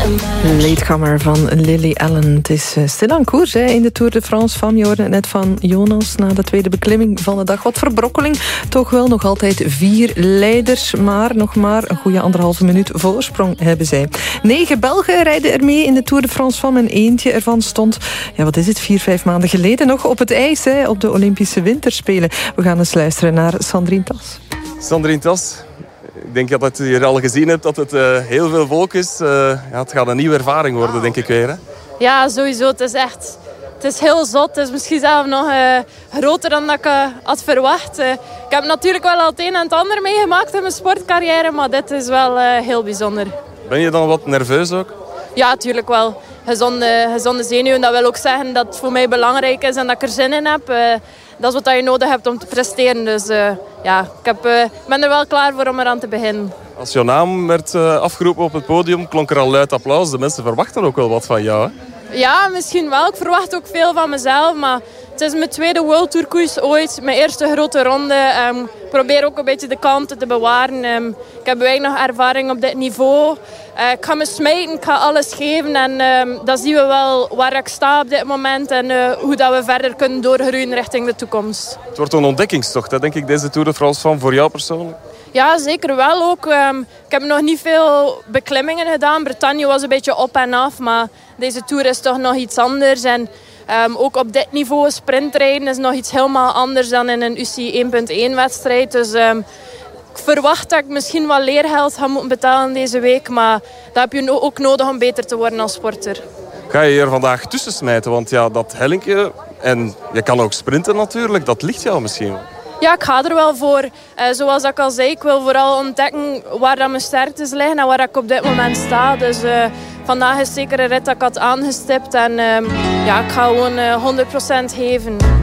Latecomer van Lily Allen. Het is stil aan koers in de Tour de France Femme. Je hoorde het net van Jonas na de tweede beklimming van de dag. Wat verbrokkeling. Toch wel nog altijd 4 leiders. Maar nog maar een goede 1,5 minuut voorsprong hebben zij. 9 Belgen rijden er mee in de Tour de France Femme. En eentje ervan stond, ja wat is het, 4-5 maanden geleden nog op het ijs. Op de Olympische Winterspelen. We gaan eens luisteren naar Sandrine Tas. Sandrine Tas. Ik denk dat je hier al gezien hebt dat het heel veel volk is. Het gaat een nieuwe ervaring worden, denk ik weer. Hè? Ja, sowieso. Het is heel zot. Het is misschien zelfs nog groter dan dat ik had verwacht. Ik heb natuurlijk wel al het een en het ander meegemaakt in mijn sportcarrière, maar dit is wel heel bijzonder. Ben je dan wat nerveus ook? Ja, natuurlijk wel. Gezonde zenuwen, dat wil ook zeggen dat het voor mij belangrijk is en dat ik er zin in heb. Dat is wat je nodig hebt om te presteren. Dus ik ben er wel klaar voor om eraan te beginnen. Als jouw naam werd afgeroepen op het podium, klonk er al luid applaus. De mensen verwachten ook wel wat van jou, hè? Ja, misschien wel. Ik verwacht ook veel van mezelf. Maar het is mijn tweede World Tour koers ooit. Mijn eerste grote ronde. Ik probeer ook een beetje de kalmte te bewaren. Ik heb weinig ervaring op dit niveau. Ik ga me smijten, ik ga alles geven. En dan zien we wel waar ik sta op dit moment. En hoe dat we verder kunnen doorgroeien richting de toekomst. Het wordt een ontdekkingstocht, hè, denk ik, deze Tour de France van voor jou persoonlijk. Ja, zeker wel ook. Ik heb nog niet veel beklimmingen gedaan. Bretagne was een beetje op en af. Maar deze Tour is toch nog iets anders. En ook op dit niveau sprintrijden is nog iets helemaal anders dan in een UCI 1.1 wedstrijd. Dus ik verwacht dat ik misschien wat leergeld ga moeten betalen deze week. Maar dat heb je ook nodig om beter te worden als sporter. Ga je hier vandaag tussen smijten? Want ja, dat hellinkje, en je kan ook sprinten natuurlijk, dat ligt jou misschien wel. Ja, ik ga er wel voor. Zoals ik al zei, ik wil vooral ontdekken waar dat mijn sterktes liggen en waar ik op dit moment sta. Dus vandaag is zeker een rit dat ik had aangestipt. En ik ga gewoon 100% geven.